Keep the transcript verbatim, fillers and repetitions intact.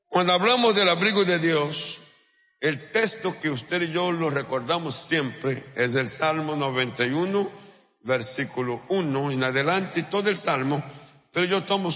Cuando hablamos del abrigo de Dios, el texto que usted y yo lo recordamos siempre es el Salmo noventa y uno, versículo uno en adelante, todo el Salmo, pero yo tomo